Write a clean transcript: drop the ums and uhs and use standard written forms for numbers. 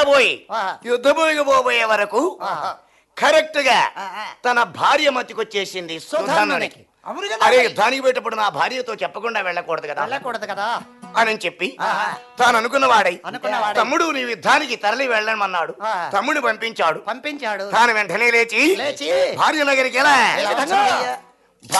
వెళ్ళబోయి యుద్ధభూమికి పోబోయే వరకు కరెక్ట్ గా తన భార్య మతికొచ్చేసింది సుధానునికి. అరే యుద్ధానికి పోయేటప్పుడు నా భార్యతో చెప్పకుండా వెళ్ళకూడదు కదా అని చెప్పి తాను అనుకున్నవాడై తమ్ముడు నీ యుద్ధానికి తరలి వెళ్ళమన్నాడు. తమ్ముడు పంపించాడు. తాను వెంటనే లేచి భార్య దగ్గరికి ఎలా